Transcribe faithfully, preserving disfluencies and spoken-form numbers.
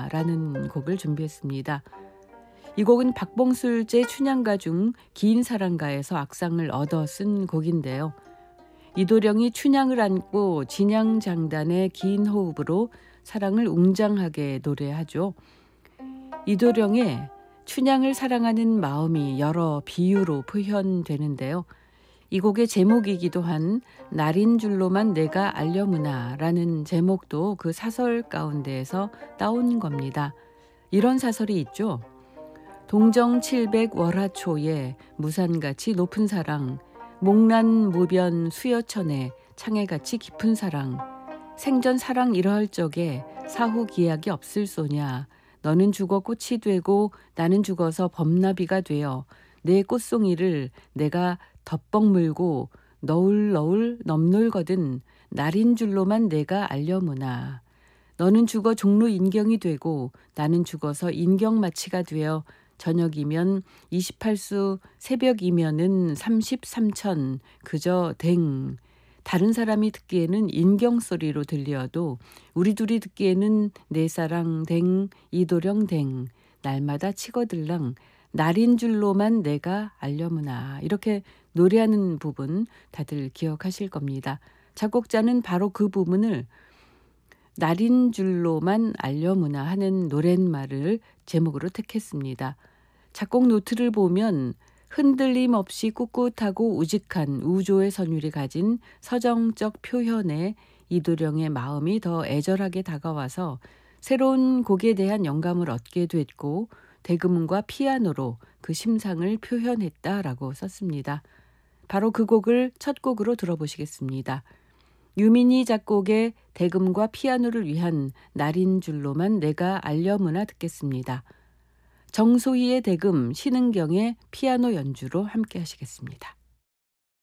알려무나라는 곡을 준비했습니다. 이 곡은 박봉술제 춘향가 중 긴 사랑가에서 악상을 얻어 쓴 곡인데요. 이도령이 춘향을 안고 진양장단의 긴 호흡으로 사랑을 웅장하게 노래하죠. 이도령의 춘향을 사랑하는 마음이 여러 비유로 표현되는데요. 이 곡의 제목이기도 한 날인 줄로만 내가 알려무나라는 제목도 그 사설 가운데에서 따온 겁니다. 이런 사설이 있죠. 동정 칠백 월하초에 무산같이 높은 사랑, 목란무변 수여천에 창해같이 깊은 사랑, 생전 사랑 이러할 적에 사후 기약이 없을 소냐. 너는 죽어 꽃이 되고 나는 죽어서 범나비가 되어 내 꽃송이를 내가 덮벅 물고 너울너울 넘놀거든 날인 줄로만 내가 알려무나. 너는 죽어 종로 인경이 되고 나는 죽어서 인경마치가 되어 저녁이면 이십팔 수 새벽이면은 삼십삼천 그저 댕. 다른 사람이 듣기에는 인경 소리로 들려도 우리 둘이 듣기에는 내 사랑 댕 이도령 댕 날마다 치거들랑 날인 줄로만 내가 알려무나. 이렇게 노래하는 부분 다들 기억하실 겁니다. 작곡자는 바로 그 부분을 날인 줄로만 알려무나 하는 노랫말을 제목으로 택했습니다. 작곡 노트를 보면 흔들림 없이 꿋꿋하고 우직한 우조의 선율이 가진 서정적 표현에 이도령의 마음이 더 애절하게 다가와서 새로운 곡에 대한 영감을 얻게 됐고 대금과 피아노로 그 심상을 표현했다라고 썼습니다. 바로 그 곡을 첫 곡으로 들어보시겠습니다. 유민희 작곡의 대금과 피아노를 위한 날인 줄로만 내가 알려무나 듣겠습니다. 정소희의 대금, 신은경의 피아노 연주로 함께 하시겠습니다.